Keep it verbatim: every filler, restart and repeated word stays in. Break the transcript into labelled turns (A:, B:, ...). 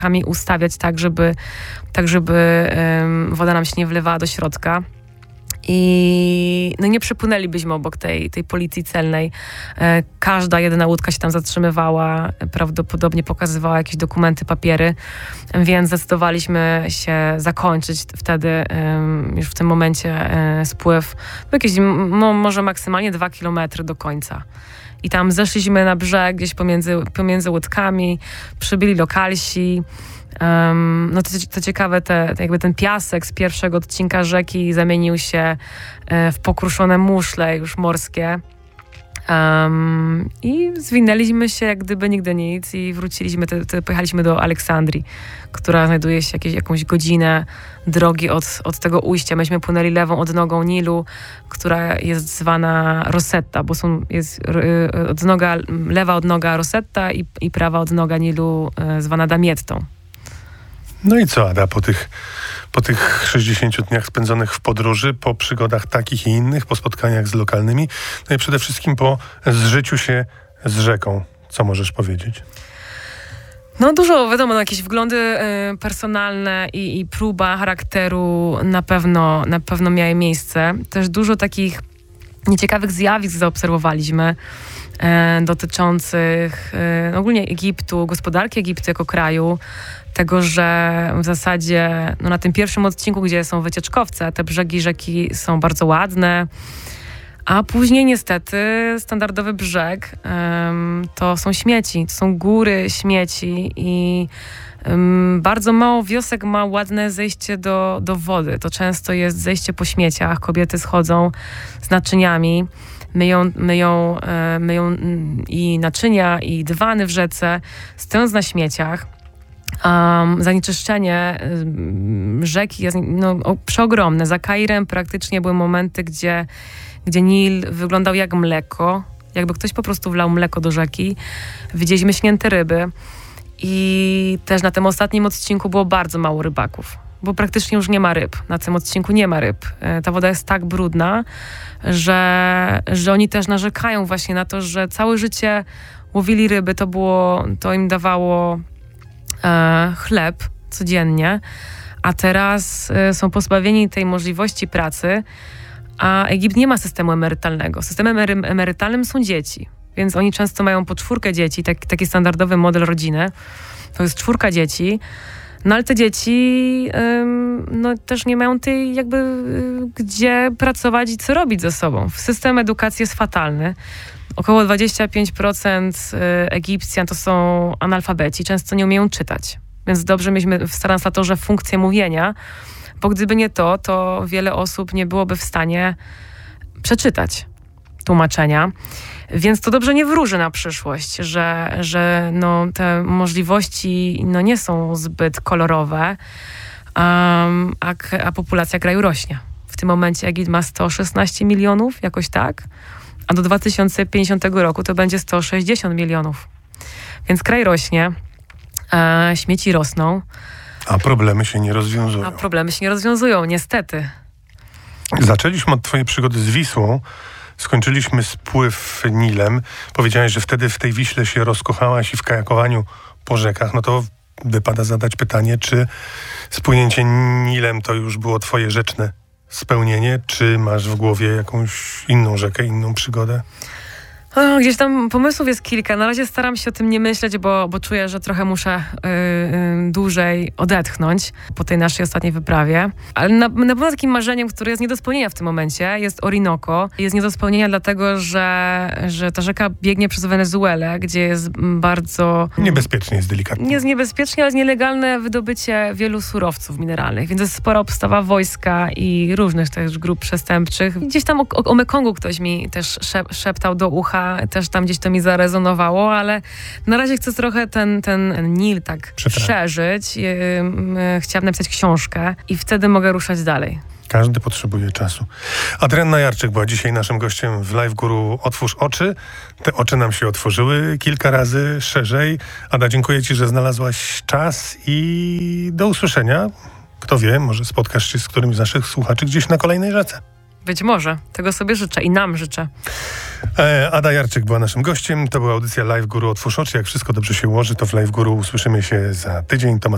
A: ustawiać tak, żeby, tak, żeby um, woda nam się nie wlewała do środka. I no nie przepłynęlibyśmy obok tej, tej policji celnej. E, każda jedyna łódka się tam zatrzymywała, prawdopodobnie pokazywała jakieś dokumenty, papiery, więc zdecydowaliśmy się zakończyć wtedy, e, już w tym momencie e, spływ, jakieś mo, może maksymalnie dwa kilometry do końca. I tam zeszliśmy na brzeg, gdzieś pomiędzy, pomiędzy łódkami, przybyli lokalsi. Um, no to, to ciekawe, te, jakby ten piasek z pierwszego odcinka rzeki zamienił się e, w pokruszone muszle już morskie. Um, I zwinęliśmy się jak gdyby nigdy nic i wróciliśmy, te, te, pojechaliśmy do Aleksandrii, która znajduje się jakieś, jakąś godzinę drogi od, od tego ujścia. Myśmy płynęli lewą odnogą Nilu, która jest zwana Rosetta, bo są, jest y, odnoga, lewa odnoga Rosetta i, i prawa odnoga Nilu y, zwana Damiettą.
B: No i co, Ada, po tych, po tych sześćdziesięciu dniach spędzonych w podróży, po przygodach takich i innych, po spotkaniach z lokalnymi, no i przede wszystkim po zżyciu się z rzeką, co możesz powiedzieć?
A: No dużo, wiadomo, no, jakieś wglądy y, personalne i, i próba charakteru na pewno, na pewno miały miejsce. Też dużo takich nieciekawych zjawisk zaobserwowaliśmy y, dotyczących y, ogólnie Egiptu, gospodarki Egiptu jako kraju. Tego, że w zasadzie no na tym pierwszym odcinku, gdzie są wycieczkowce, te brzegi rzeki są bardzo ładne, a później niestety standardowy brzeg um, to są śmieci, to są góry śmieci i um, bardzo mało wiosek ma ładne zejście do, do wody. To często jest zejście po śmieciach, kobiety schodzą z naczyniami, myją, myją, e, myją i naczynia, i dywany w rzece, stojąc na śmieciach. Um, zanieczyszczenie um, rzeki jest no, o, przeogromne. Za Kairem praktycznie były momenty, gdzie, gdzie Nil wyglądał jak mleko. Jakby ktoś po prostu wlał mleko do rzeki. Widzieliśmy śnięte ryby. I też na tym ostatnim odcinku było bardzo mało rybaków. Bo praktycznie już nie ma ryb. Na tym odcinku nie ma ryb. E, ta woda jest tak brudna, że, że oni też narzekają właśnie na to, że całe życie łowili ryby. To było, to im dawało E, chleb codziennie, a teraz e, są pozbawieni tej możliwości pracy, a Egipt nie ma systemu emerytalnego. Systemem emery- emerytalnym są dzieci, więc oni często mają po czwórkę dzieci, tak, taki standardowy model rodziny. To jest czwórka dzieci, no ale te dzieci ym, no, też nie mają tej jakby y, gdzie pracować i co robić ze sobą. System edukacji jest fatalny. Około dwadzieścia pięć procent Egipcjan to są analfabeci, często nie umieją czytać. Więc dobrze mieliśmy w translatorze funkcję mówienia, bo gdyby nie to, to wiele osób nie byłoby w stanie przeczytać tłumaczenia. Więc to dobrze nie wróży na przyszłość, że, że no, te możliwości no, nie są zbyt kolorowe, um, a, a populacja kraju rośnie. W tym momencie Egipt ma sto szesnaście milionów, jakoś tak. A do dwa tysiące pięćdziesiątego roku to będzie sto sześćdziesiąt milionów. Więc kraj rośnie, e, śmieci rosną.
B: A problemy się nie rozwiązują.
A: A problemy się nie rozwiązują, niestety.
B: Zaczęliśmy od twojej przygody z Wisłą, skończyliśmy spływ Nilem. Powiedziałeś, że wtedy w tej Wiśle się rozkochałaś i w kajakowaniu po rzekach. No to wypada zadać pytanie, czy spłynięcie Nilem to już było twoje rzeczne spełnienie, czy masz w głowie jakąś inną rzekę, inną przygodę?
A: O, gdzieś tam pomysłów jest kilka. Na razie staram się o tym nie myśleć, bo, bo czuję, że trochę muszę yy, yy, dłużej odetchnąć po tej naszej ostatniej wyprawie. Ale na, na pewno takim marzeniem, które jest nie do spełnienia w tym momencie, jest Orinoco. Jest nie do spełnienia dlatego, że, że ta rzeka biegnie przez Wenezuelę, gdzie jest bardzo...
B: Niebezpiecznie jest delikatnie.
A: Jest niebezpiecznie, ale jest nielegalne wydobycie wielu surowców mineralnych, więc jest spora obstawa wojska i różnych też grup przestępczych. Gdzieś tam o, o Mekongu ktoś mi też szep, szeptał do ucha, też tam gdzieś to mi zarezonowało, ale na razie chcę trochę ten, ten Nil tak przeżyć. Yy, yy, chciałam napisać książkę i wtedy mogę ruszać dalej.
B: Każdy potrzebuje czasu. Adrianna Jarczyk była dzisiaj naszym gościem w Live Guru Otwórz Oczy. Te oczy nam się otworzyły kilka razy szerzej. Ada, dziękuję ci, że znalazłaś czas i do usłyszenia. Kto wie, może spotkasz się z którymś z naszych słuchaczy gdzieś na kolejnej rzece.
A: Być może. Tego sobie życzę i nam życzę.
B: Ada Jarczyk była naszym gościem. To była audycja Live Guru Otwórz Oczy. Jak wszystko dobrze się ułoży, to w Live Guru usłyszymy się za tydzień. Tomasz